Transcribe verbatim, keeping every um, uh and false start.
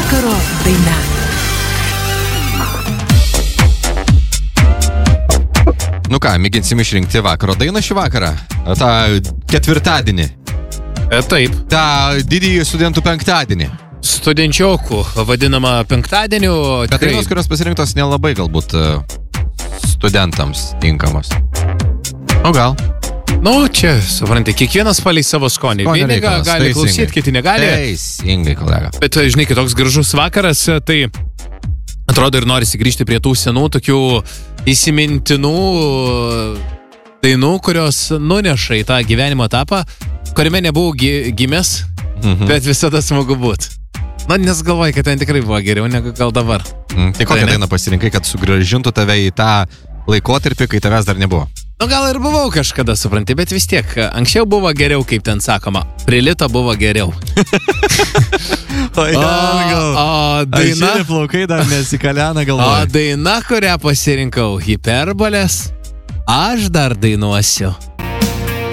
Vakaro daina. Nu ką, mėginsim išrinkti vakaro dainą šį vakarą. Ta ketvirtadienį. E, taip. Ta didįjį studentų penktadienį. Studenčiokų vadinama penktadieniu. Bet tikrai... dainos, kurios pasirinktos nelabai galbūt studentams tinkamos. O gal? Nu, čia, suprantate, kiekvienas palei savo skonį. Vieni gali klausyti, kiti negali. Teisingai, kolega. Bet, žinai, toks gražus vakaras, tai atrodo ir norisi grįžti prie tų senų, tokių įsimintinų dainų, kurios nuneša į tą gyvenimo etapą, kuriame nebuvau gimęs, mhm. bet visada smagu būt. Na, nes galvoju, kad ten tikrai buvo geriau negu gal dabar. Mm, tai kokią dainą pasirinkai, kad sugrąžintų tave į tą laikotarpį, kai tavęs dar nebuvo? Nu, gal ir buvau kažkada, supranti, bet vis tiek, anksčiau buvo geriau, kaip ten sakoma. Prilito buvo geriau. o, o, o daina... Aš plaukai dar nesikalena galvoju. O daina, kurią pasirinkau, hiperbolės, aš dar dainuosiu.